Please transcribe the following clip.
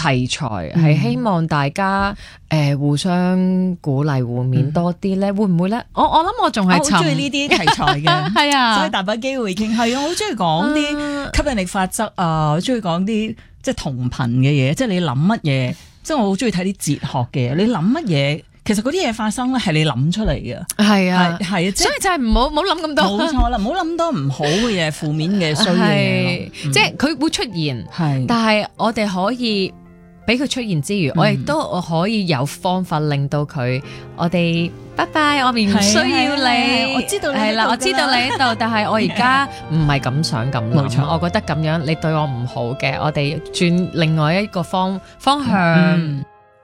題材係希望大家互相鼓勵互勉多啲咧，會唔會咧？我諗我仲係我好中意呢啲題材嘅， 係啊， 所以大把機會傾。係啊，我好中意講啲吸引力法則啊，我中意講啲即係同頻嘅嘢，即係你諗乜嘢，即係我好中意睇啲哲學嘅嘢，你諗乜嘢？其實嗰啲嘢發生咧，係你諗出嚟嘅。 係啊， 係啊， 所以就係唔好諗咁多。 冇錯啦，唔好諗多唔好嘅嘢、負面嘅衰嘅嘢。 即係佢會出現，但係我哋可以俾佢出現之餘，我亦都可以有方法令到佢，我哋拜拜，我唔需要你， 我知道你係啦，我知道你喺度，但係我而家唔係咁想咁諗，我覺得咁樣你對我唔好嘅，我哋轉另外一個方向。